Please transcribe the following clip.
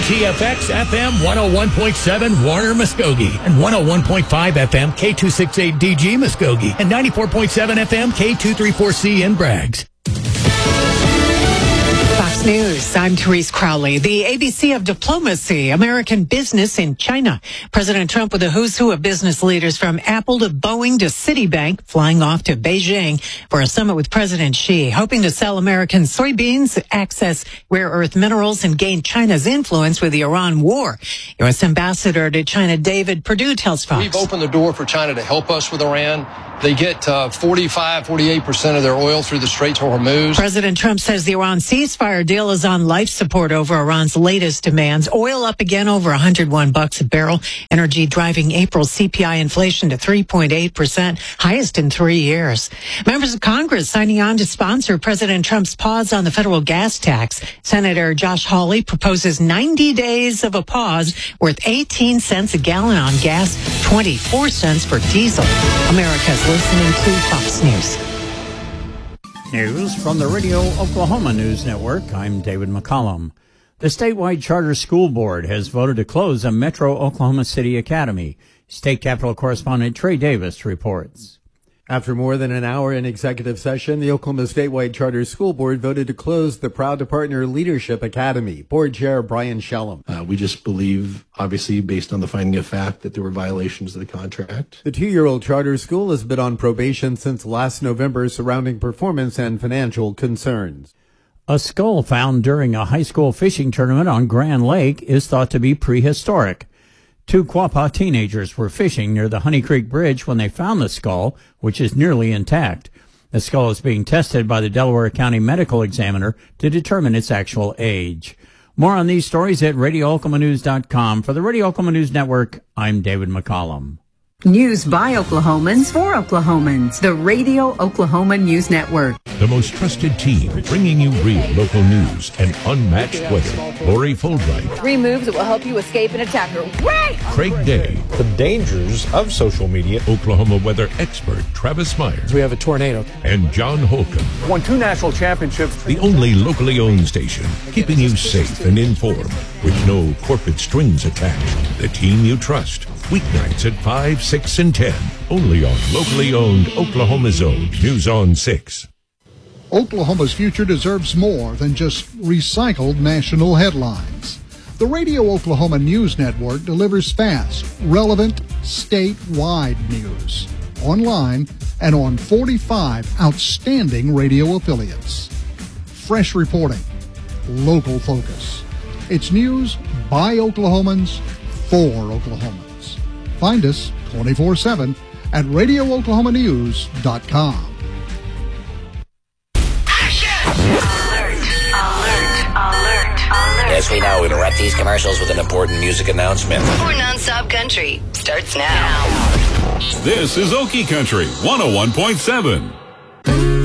KTFX FM 101.7 Warner Muskogee and 101.5 FM K268DG Muskogee and 94.7 FM K234C in Braggs. Fox News, I'm Therese Crowley. The ABC of diplomacy, American business in China. President Trump with a who's who of business leaders from Apple to Boeing to Citibank flying off to Beijing for a summit with President Xi, hoping to sell American soybeans, access rare earth minerals, and gain China's influence with the Iran war. U.S. Ambassador to China David Perdue tells Fox. We've opened the door for China to help us with Iran. They get 48% of their oil through the Straits of Hormuz. President Trump says the Iran ceasefire deal is on life support over Iran's latest demands. Oil up again over $101 a barrel. Energy driving April CPI inflation to 3.8%, highest in 3 years. Members of Congress signing on to sponsor President Trump's pause on the federal gas tax. Senator Josh Hawley proposes 90 days of a pause worth 18 cents a gallon on gas, 24 cents for diesel. America's listening to Fox News. News from the Radio Oklahoma News Network. I'm David McCollum. The statewide charter school board has voted to close a Metro Oklahoma City Academy. State Capitol correspondent Trey Davis reports. After more than an hour in executive session, the Oklahoma Statewide Charter School Board voted to close the Proud to Partner Leadership Academy. Board Chair Brian Shellum. We just believe, obviously, based on the finding of fact, that there were violations of the contract. The 2-year-old charter school has been on probation since last November surrounding performance and financial concerns. A skull found during a high school fishing tournament on Grand Lake is thought to be prehistoric. 2 Quapaw teenagers were fishing near the Honey Creek Bridge when they found the skull, which is nearly intact. The skull is being tested by the Delaware County Medical Examiner to determine its actual age. More on these stories at RadioOklahomaNews.com. For the Radio Oklahoma News Network, I'm David McCollum. News by Oklahomans for Oklahomans. The Radio Oklahoma News Network. The most trusted team bringing you real local news and unmatched weather. Lori Fuldright. 3 moves that will help you escape an attacker. Wait! Craig Day. The dangers of social media. Oklahoma weather expert Travis Myers. We have a tornado. And John Holcomb. Won 2 national championships. The only locally owned station keeping you safe and informed with no corporate strings attached. The team you trust. Weeknights at 5, 6, and 10. Only on locally owned Oklahoma's own News on 6. Oklahoma's future deserves more than just recycled national headlines. The Radio Oklahoma News Network delivers fast, relevant, statewide news. Online and on 45 outstanding radio affiliates. Fresh reporting. Local focus. It's news by Oklahomans for Oklahomans. Find us 24/7 at RadioOklahomaNews.com. Yes, we know. We interrupt these commercials with an important music announcement. For Nonstop Country starts now. This is Okie Country 101.7.